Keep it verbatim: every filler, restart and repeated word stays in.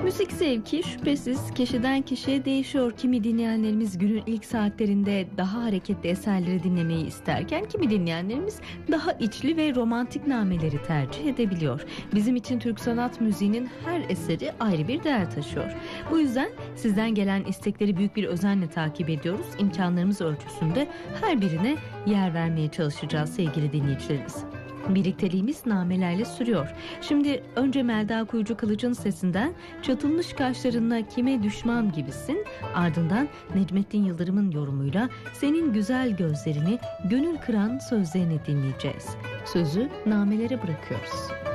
Müzik zevki şüphesiz kişiden kişiye değişiyor. Kimi dinleyenlerimiz günün ilk saatlerinde daha hareketli eserleri dinlemeyi isterken kimi dinleyenlerimiz daha içli ve romantik nameleri tercih edebiliyor. Bizim için Türk sanat müziğinin her eseri ayrı bir değer taşıyor. Bu yüzden sizden gelen istekleri büyük bir özenle takip ediyoruz. İmkanlarımız ölçüsünde her birine yer vermeye çalışacağız sevgili dinleyicilerimiz. Birlikteliğimiz namelerle sürüyor. Şimdi önce Melda Kuyucu Kılıç'ın sesinden Çatılmış Kaşlarınla Kime Düşman Gibisin, ardından Necmettin Yıldırım'ın yorumuyla Senin Güzel Gözlerini, Gönül Kıran Sözlerini dinleyeceğiz. Sözü namelere bırakıyoruz.